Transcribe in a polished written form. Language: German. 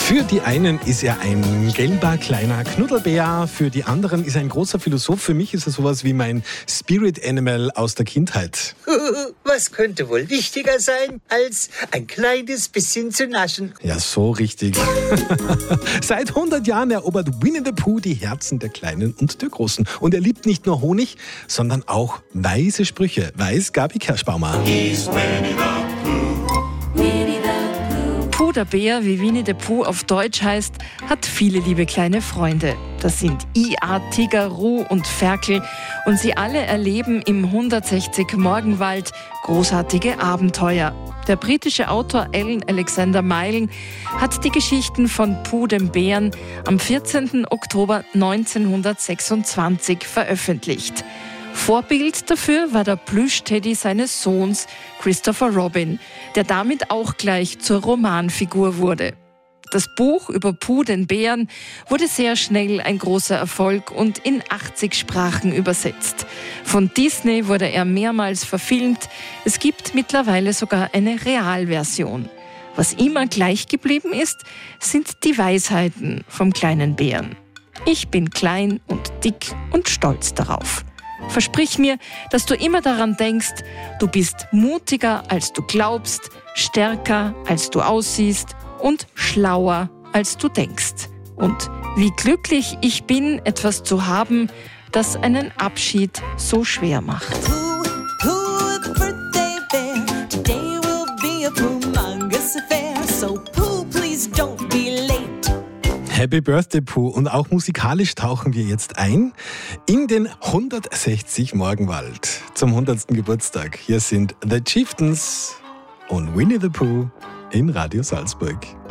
Für die einen ist er ein gelber kleiner Knuddelbär, für die anderen ist er ein großer Philosoph. Für mich ist er sowas wie mein Spirit Animal aus der Kindheit. Was könnte wohl wichtiger sein, als ein kleines bisschen zu naschen? Ja, so richtig. Seit 100 Jahren erobert Winnie the Pooh die Herzen der Kleinen und der Großen. Und er liebt nicht nur Honig, sondern auch weise Sprüche. Weiß Gabi Kerschbaumer. Pooh der Bär, wie Winnie the Pooh auf Deutsch heißt, hat viele liebe kleine Freunde. Das sind Ia, Tiger, Ruh und Ferkel. Und sie alle erleben im 160 Morgenwald großartige Abenteuer. Der britische Autor Alan Alexander Milne hat die Geschichten von Pooh dem Bären am 14. Oktober 1926 veröffentlicht. Vorbild dafür war der Plüschteddy seines Sohns Christopher Robin, der damit auch gleich zur Romanfigur wurde. Das Buch über Pooh den Bären wurde sehr schnell ein großer Erfolg und in 80 Sprachen übersetzt. Von Disney wurde er mehrmals verfilmt. Es gibt mittlerweile sogar eine Realversion. Was immer gleich geblieben ist, sind die Weisheiten vom kleinen Bären. Ich bin klein und dick und stolz darauf. Versprich mir, dass du immer daran denkst, du bist mutiger, als du glaubst, stärker, als du aussiehst und schlauer, als du denkst. Und wie glücklich ich bin, etwas zu haben, das einen Abschied so schwer macht. Happy Birthday, Pooh. Und auch musikalisch tauchen wir jetzt ein in den 160 Morgenwald zum 100. Geburtstag. Hier sind The Chieftains und Winnie the Pooh in Radio Salzburg.